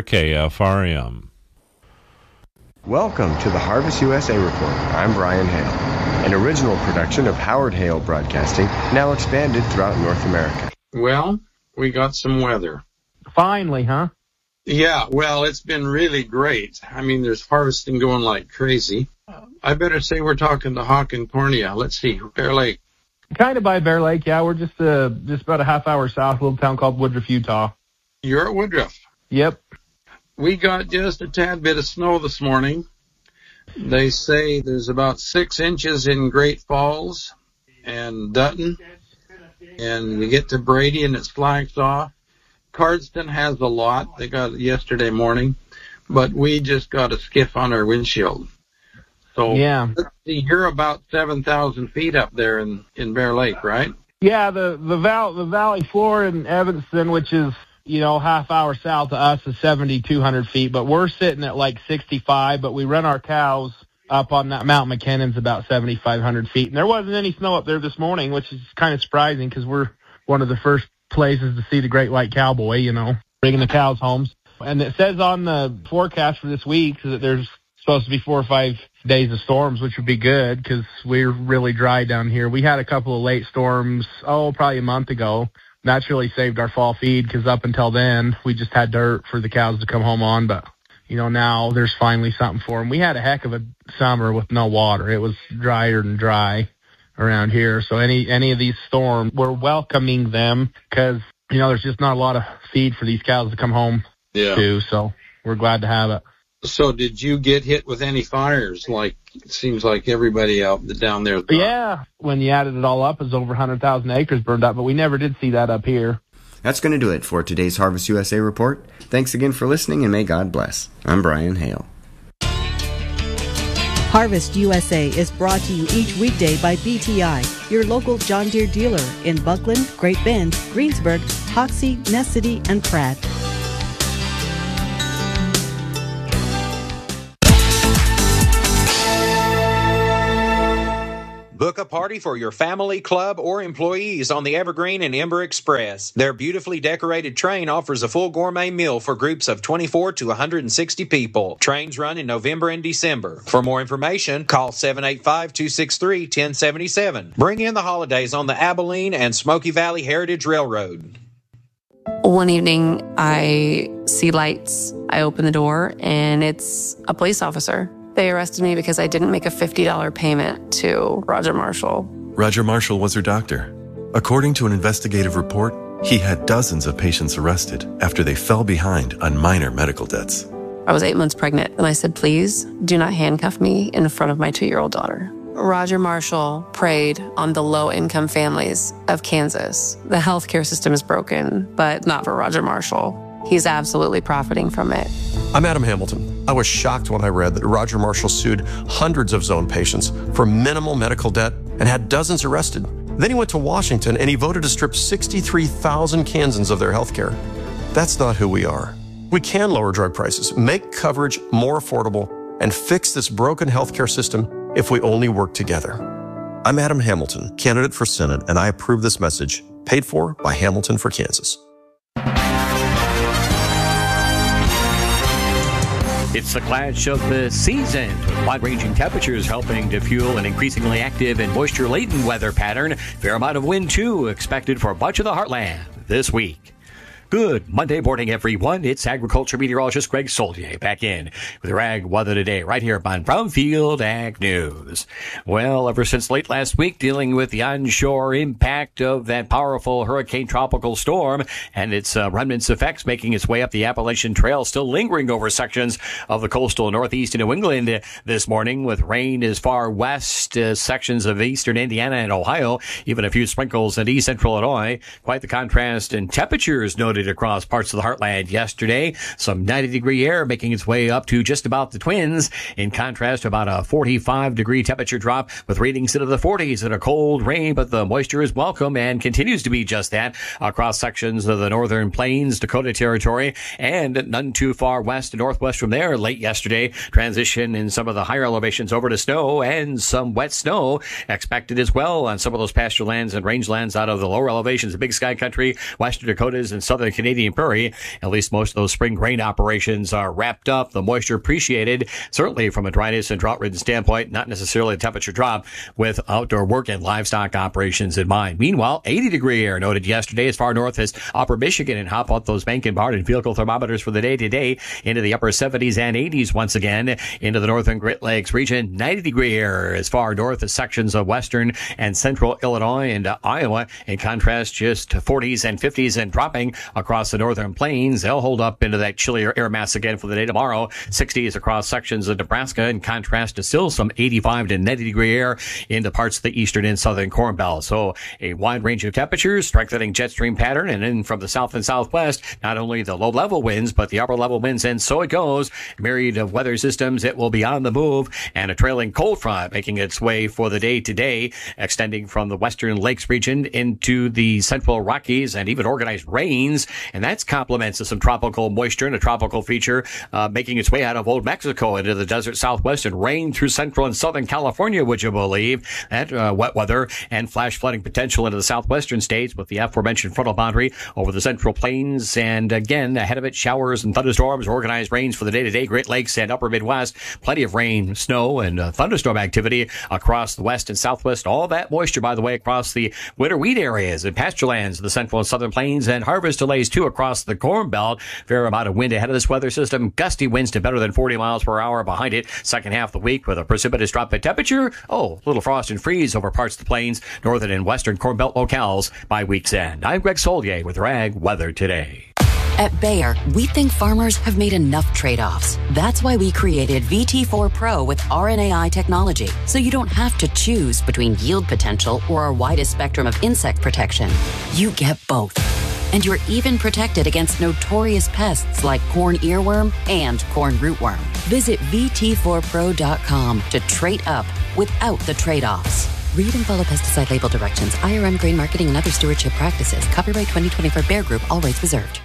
[SPEAKER 1] KFRM.
[SPEAKER 2] Welcome to the Harvest USA Report. I'm Brian Hale, an original production of Howard Hale Broadcasting, now expanded throughout North America.
[SPEAKER 3] Well, we got some weather.
[SPEAKER 4] Finally, huh?
[SPEAKER 3] Yeah, well, it's been really great. I mean, there's harvesting going like crazy. I better say we're talking to Hawk and Cornea. Let's see, Bear Lake.
[SPEAKER 4] Kind of by Bear Lake, yeah. We're just about a half hour south, a little town called Woodruff, Utah.
[SPEAKER 3] You're at Woodruff?
[SPEAKER 4] Yep.
[SPEAKER 3] We got just a tad bit of snow this morning. They say there's about 6 inches in Great Falls and Dutton. And you get to Brady and it's Flagstaff. Cardston has a lot. They got it yesterday morning. But we just got a skiff on our windshield. So
[SPEAKER 4] yeah.
[SPEAKER 3] Let's see, you're about 7,000 feet up there in Bear Lake, right?
[SPEAKER 4] Yeah, the valley floor in Evanston, which is, half hour south of us, is 7,200 feet. But we're sitting at like 65, but we run our cows up on that Mount McKinnon's about 7,500 feet. And there wasn't any snow up there this morning, which is kind of surprising because we're one of the first places to see the great white cowboy, bringing the cows home. And it says on the forecast for this week that there's supposed to be 4 or 5 days of storms, which would be good because we're really dry down here. We had a couple of late storms, probably a month ago. That's really saved our fall feed because up until then, we just had dirt for the cows to come home on. But, now there's finally something for them. We had a heck of a summer with no water. It was drier than dry. around here. So any of these storms, we're welcoming them because, there's just not a lot of feed for these cows to come home to. So we're glad to have it.
[SPEAKER 3] So did you get hit with any fires? Like, it seems like everybody down there.
[SPEAKER 4] Yeah. When you added it all up, it was over 100,000 acres burned up, but we never did see that up here.
[SPEAKER 2] That's going to do it for today's Harvest USA report. Thanks again for listening, and may God bless. I'm Brian Hale.
[SPEAKER 5] Harvest USA is brought to you each weekday by BTI, your local John Deere dealer in Buckland, Great Bend, Greensburg, Hoxie, Ness City, and Pratt.
[SPEAKER 6] Book a party for your family, club, or employees on the Evergreen and Ember Express. Their beautifully decorated train offers a full gourmet meal for groups of 24 to 160 people. Trains run in November and December. For more information, call 785-263-1077. Bring in the holidays on the Abilene and Smoky Valley Heritage Railroad.
[SPEAKER 7] One evening, I see lights. I open the door, and it's a police officer. They arrested me because I didn't make a $50 payment to Roger Marshall.
[SPEAKER 8] Roger Marshall was her doctor. According to an investigative report, he had dozens of patients arrested after they fell behind on minor medical debts.
[SPEAKER 7] I was 8 months pregnant, and I said, please do not handcuff me in front of my 2-year-old daughter. Roger Marshall preyed on the low-income families of Kansas. The healthcare system is broken, but not for Roger Marshall. He's absolutely profiting from it.
[SPEAKER 18] I'm Adam Hamilton. I was shocked when I read that Roger Marshall sued hundreds of zone patients for minimal medical debt and had dozens arrested. Then he went to Washington and he voted to strip 63,000 Kansans of their health care. That's not who we are. We can lower drug prices, make coverage more affordable, and fix this broken healthcare system if we only work together. I'm Adam Hamilton, candidate for Senate, and I approve this message, paid for by Hamilton for Kansas.
[SPEAKER 9] It's the clash of the seasons, with wide-ranging temperatures helping to fuel an increasingly active and moisture-laden weather pattern. Fair amount of wind, too, expected for much of the heartland this week. Good Monday morning, everyone. It's agriculture meteorologist Greg Solier back in with your ag weather today right here on Brownfield Ag News. Well, ever since late last week, dealing with the onshore impact of that powerful hurricane tropical storm and its remnants effects making its way up the Appalachian Trail, still lingering over sections of the coastal northeast and New England this morning, with rain as far west as sections of eastern Indiana and Ohio, even a few sprinkles in east central Illinois. Quite the contrast in temperatures noted across parts of the heartland yesterday. Some 90-degree air making its way up to just about the Twins, in contrast to about a 45-degree temperature drop with readings into the 40s and a cold rain, but the moisture is welcome and continues to be just that across sections of the northern plains, Dakota Territory, and none too far west and northwest from there. Late yesterday, transition in some of the higher elevations over to snow, and some wet snow expected as well on some of those pasture lands and rangelands out of the lower elevations of Big Sky Country, western Dakotas, and southern Canadian Prairie. At least most of those spring grain operations are wrapped up. The moisture appreciated, certainly from a dryness and drought-ridden standpoint, not necessarily a temperature drop, with outdoor work and livestock operations in mind. Meanwhile, 80-degree air noted yesterday as far north as Upper Michigan, and hop out those bank and barn and vehicle thermometers for the day today into the upper 70s and 80s once again into the northern Great Lakes region. 90-degree air as far north as sections of western and central Illinois and Iowa. In contrast, just 40s and 50s and dropping across the northern plains. They'll hold up into that chillier air mass again for the day tomorrow. 60s across sections of Nebraska, in contrast to still some 85 to 90-degree air into parts of the eastern and southern Corn Belt. So a wide range of temperatures, strengthening jet stream pattern, and then from the south and southwest, not only the low-level winds, but the upper-level winds, and so it goes. Myriad of weather systems, it will be on the move, and a trailing cold front making its way for the day today, extending from the western lakes region into the central Rockies, and even organized rains. And that's complements of some tropical moisture and a tropical feature making its way out of Old Mexico into the desert southwest, and rain through central and southern California, would you believe? That wet weather and flash flooding potential into the southwestern states with the aforementioned frontal boundary over the central plains. And again, ahead of it, showers and thunderstorms, organized rains for the day-to-day Great Lakes and upper Midwest. Plenty of rain, snow, and thunderstorm activity across the west and southwest. All that moisture, by the way, across the winter wheat areas and pasture lands of the central and southern plains, and harvest delayed displays too across the Corn Belt. Fair amount of wind ahead of this weather system. Gusty winds to better than 40 miles per hour behind it. Second half of the week with a precipitous drop in temperature. Little frost and freeze over parts of the plains, northern and western Corn Belt locales by week's end. I'm Greg Solier with your Ag Weather Today.
[SPEAKER 10] At Bayer, we think farmers have made enough trade-offs. That's why we created VT4 Pro with RNAi technology, so you don't have to choose between yield potential or our widest spectrum of insect protection. You get both. And you're even protected against notorious pests like corn earworm and corn rootworm. Visit VT4Pro.com to trade up without the trade-offs. Read and follow pesticide label directions, IRM grain marketing and other stewardship practices. Copyright 2020 for Bayer Group, all rights reserved.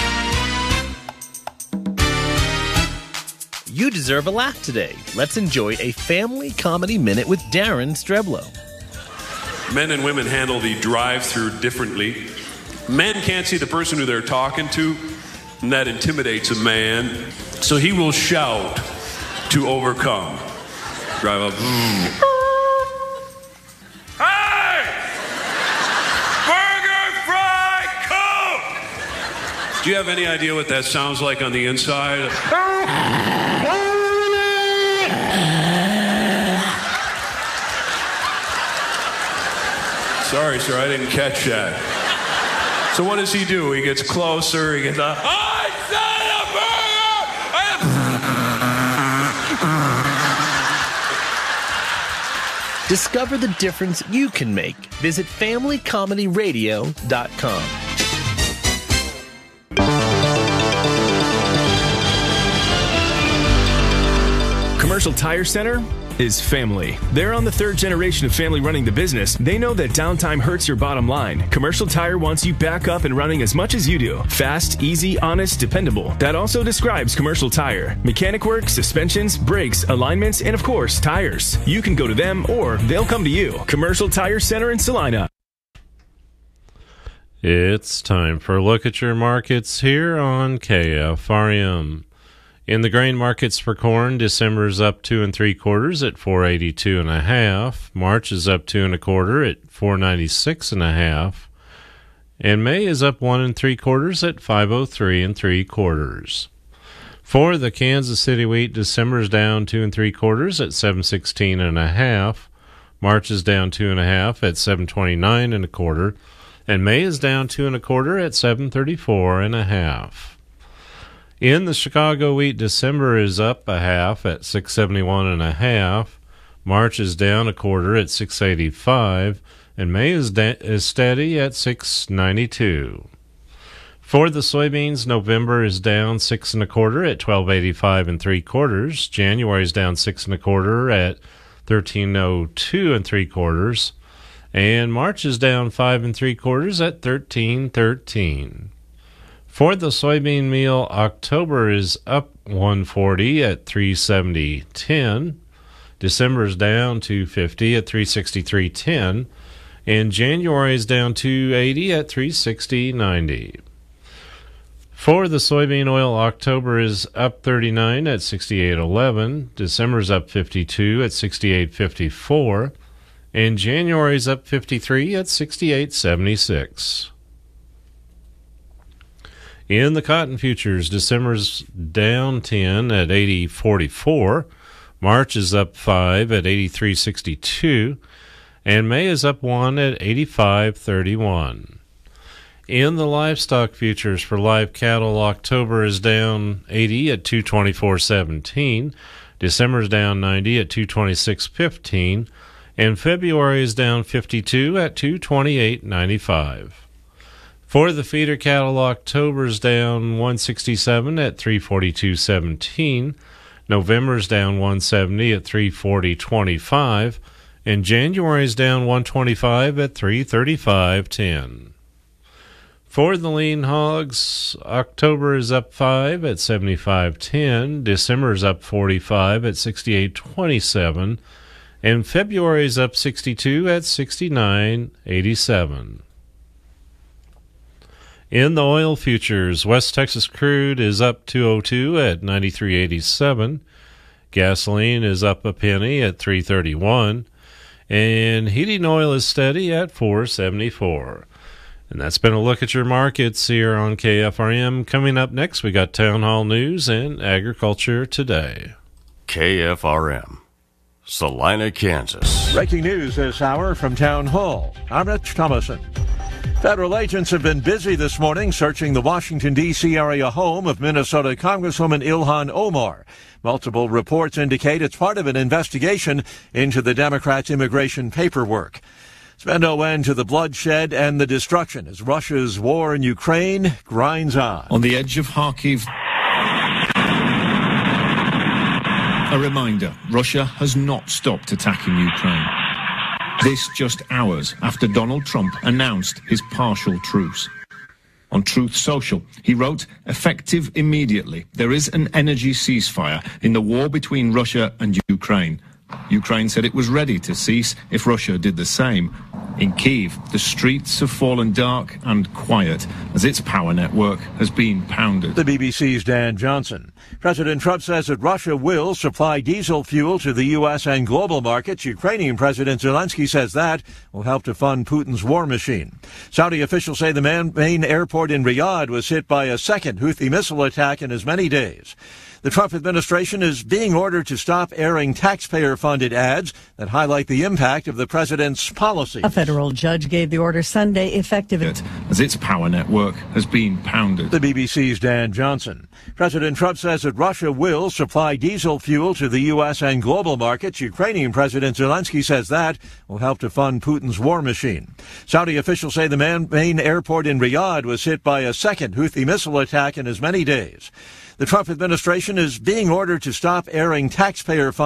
[SPEAKER 11] You deserve a laugh today. Let's enjoy a family comedy minute with Darren Streblow.
[SPEAKER 12] Men and women handle the drive-through differently. Men can't see the person who they're talking to, and that intimidates a man. So he will shout to overcome. Drive up. Hey! Burger, fry, Coke! Do you have any idea what that sounds like on the inside? Sorry, sir, I didn't catch that. So what does he do? He gets closer, he gets up. I
[SPEAKER 11] said a burger! Discover the difference you can make. Visit FamilyComedyRadio.com.
[SPEAKER 13] Commercial Tire Center is family. They're on the third generation of family running the business. They know that downtime hurts your bottom line. Commercial Tire wants you back up and running as much as you do. Fast, easy, honest, dependable. That also describes Commercial Tire. Mechanic work, suspensions, brakes, alignments, and of course, tires. You can go to them or they'll come to you. Commercial Tire Center in Salina.
[SPEAKER 1] It's time for a look at your markets here on KFRM. In the grain markets for corn, December is up 2 3/4 at 482.5. March is up 2 1/4 at 496.5, and May is up 1 3/4 at 503 3/4. For the Kansas City wheat, December is down 2 3/4 at 716.5. March is down 2 1/2 at 729 1/4, and May is down 2 1/4 at 734.5. In the Chicago wheat, December is up 1/2 at 671.5. March is down 1/4 at 685, and May is steady at 692. For the soybeans, November is down 6 1/4 at 1285 3/4. January is down 6 1/4 at 1302 3/4, and March is down 5 3/4 at 1313. For the soybean meal, October is up 140 at 370.10. December is down 250 at 363.10, and January is down 280 at 360.90. For the soybean oil, October is up 39 at 68.11. December is up 52 at 68.54, and January is up 53 at 68.76. In the cotton futures, December's down 10 at 80.44. March is up 5 at 83.62, and May is up 1 at 85.31. In the livestock futures for live cattle, October is down 80 at 224.17. December is down 90 at 226.15, and February is down 52 at 228.95. For the feeder cattle, October's down 167 at 342.17. November's down 170 at 340.25, and January's down 125 at 335.10. For the lean hogs, October is up 5 at 75.10. December is up 45 at 68.27, and February is up 62 at 69.87. In the oil futures, West Texas crude is up 202 at 93.87. Gasoline is up a penny at 3.31, and heating oil is steady at 4.74. And that's been a look at your markets here on KFRM. Coming up next, we got Town Hall News and Agriculture Today.
[SPEAKER 14] KFRM, Salina, Kansas.
[SPEAKER 15] Breaking news this hour from Town Hall. I'm Rich Thomason. Federal agents have been busy this morning searching the Washington, D.C. area home of Minnesota Congresswoman Ilhan Omar. Multiple reports indicate it's part of an investigation into the Democrats' immigration paperwork. It's been no end to the bloodshed and the destruction as Russia's war in Ukraine grinds on.
[SPEAKER 16] On the edge of Kharkiv, a reminder, Russia has not stopped attacking Ukraine. This just hours after Donald Trump announced his partial truce. On Truth Social, he wrote, "Effective immediately. There is an energy ceasefire in the war between Russia and Ukraine. Ukraine said it was ready to cease if Russia did the same. In Kyiv, the streets have fallen dark and quiet as its power network has been pounded."
[SPEAKER 15] The BBC's Dan Johnson. President Trump says that Russia will supply diesel fuel to the U.S. and global markets. Ukrainian President Zelensky says that will help to fund Putin's war machine. Saudi officials say the main airport in Riyadh was hit by a second Houthi missile attack in as many days. The Trump administration is being ordered to stop airing taxpayer-funded ads that highlight the impact of the president's policies.
[SPEAKER 5] A federal judge gave the order Sunday, effective
[SPEAKER 16] as its power network has been pounded.
[SPEAKER 15] The BBC's Dan Johnson. President Trump says that Russia will supply diesel fuel to the U.S. and global markets. Ukrainian President Zelensky says that will help to fund Putin's war machine. Saudi officials say the main airport in Riyadh was hit by a second Houthi missile attack in as many days. The Trump administration is being ordered to stop airing taxpayer-funded